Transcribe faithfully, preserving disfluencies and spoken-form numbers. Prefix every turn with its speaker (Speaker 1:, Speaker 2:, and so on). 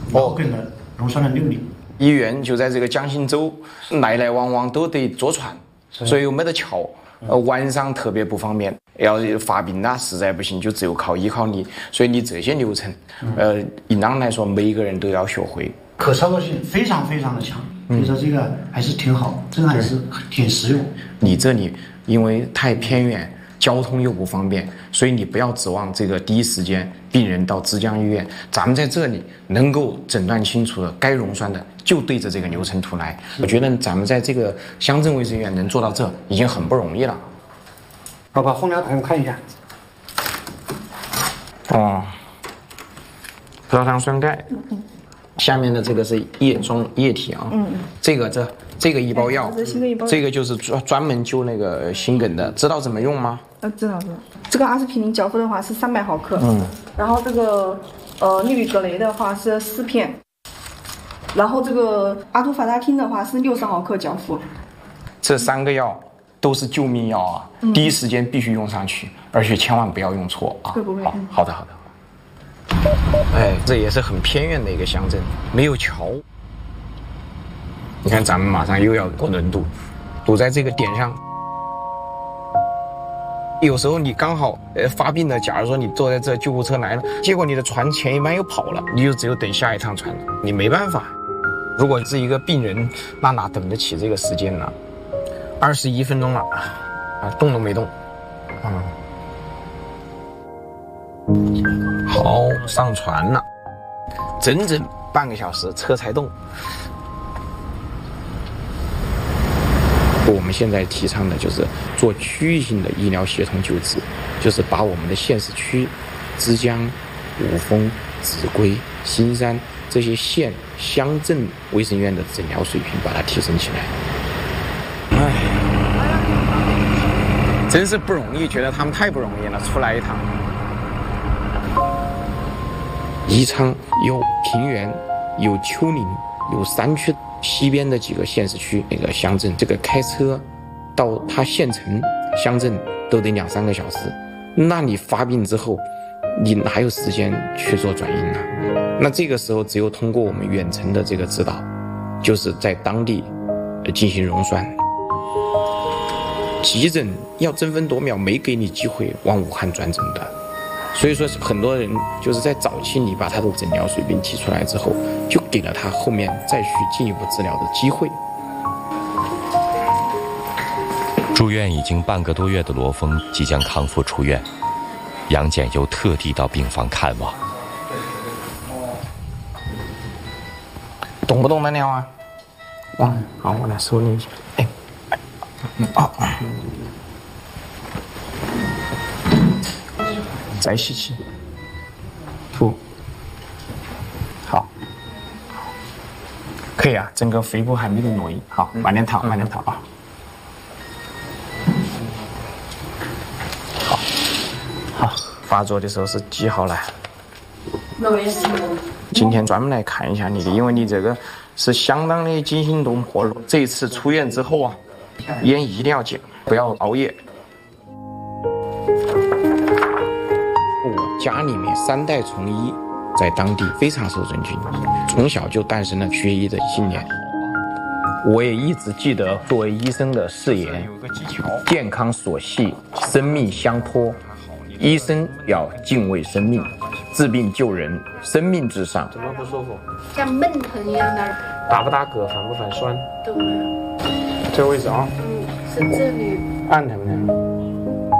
Speaker 1: 脑梗的溶栓的六厘。
Speaker 2: 医院就在这个江心洲，来来往往都得坐船，所以又没得桥，呃，晚上特别不方便。要发病啦，实在不行就只有靠依靠你。所以你这些流程，呃，应当来说每个人都要学会。
Speaker 1: 可操作性非常非常的强，所以说这个还是挺好，这个还是挺实用。
Speaker 2: 你这里因为太偏远，交通又不方便，所以你不要指望这个第一时间病人到枝江医院，咱们在这里能够诊断清楚的，该溶栓的就对着这个流程图来。我觉得咱们在这个乡镇卫生院能做到这，已经很不容易了。
Speaker 1: 我把封料打开我看一下。
Speaker 2: 哦，葡萄糖酸钙。下面的这个是液中液体啊，嗯，这个这这个一包药，这个就是专专门救那个心梗的，知道怎么用吗？
Speaker 3: 呃，知道知道。这个阿司匹林交付的话是三百毫克，嗯，然后这个呃氯吡格雷的话是四片，然后这个阿托法他汀的话是六十毫克交付。
Speaker 2: 这三个药都是救命药啊，嗯、第一时间必须用上去，而且千万不要用错啊。
Speaker 3: 会不会？
Speaker 2: 好，好的好的。哎，这也是很偏远的一个乡镇，没有桥。你看，咱们马上又要过轮渡，堵在这个点上。有时候你刚好呃发病了，假如说你坐在这，救护车来了，结果你的船前一班又跑了，你就只有等下一趟船了，你没办法。如果是一个病人，那哪等得起这个时间呢？二十一分钟了，啊，动都没动，啊。好，上船了，整整半个小时车才动。我们现在提倡的就是做区域性的医疗协同救治，就是把我们的县市区、枝江、五峰、秭归、新山这些县乡镇卫生院的诊疗水平把它提升起来。唉，真是不容易，觉得他们太不容易了，出来一趟。宜昌有平原，有丘陵，有山区，西边的几个县市区那个乡镇，这个开车到它县城乡镇都得两三个小时，那你发病之后你哪有时间去做转运呢？那这个时候只有通过我们远程的这个指导，就是在当地进行溶栓。急诊要争分夺秒，没给你机会往武汉转诊的。所以说很多人就是在早期你把他的诊疗水平提出来之后，就给了他后面再去进一步治疗的机会。
Speaker 4: 住院已经半个多月的罗峰即将康复出院，杨戬又特地到病房看望。
Speaker 2: 懂不懂得了啊？哇，好，我来收你一下。哎，啊。再吸气，吐，好，可以啊，整个肺部还没有挪移，好，慢点躺，慢点躺啊，好，好，发作的时候是几号来？今天专门来看一下你的，因为你这个是相当的惊心动魄。这一次出院之后啊，烟一定要戒，不要熬夜。家里面三代从医，在当地非常受尊敬，从小就诞生了学医的信念。我也一直记得作为医生的誓言：健康所系，生命相托。医生要敬畏生命，治病救人，生命至上。怎么不舒服？
Speaker 5: 像闷疼一样的。
Speaker 2: 打不打嗝？烦不烦酸？
Speaker 5: 都没有。
Speaker 2: 这个位置啊？
Speaker 5: 嗯，是这里。
Speaker 2: 按疼不疼？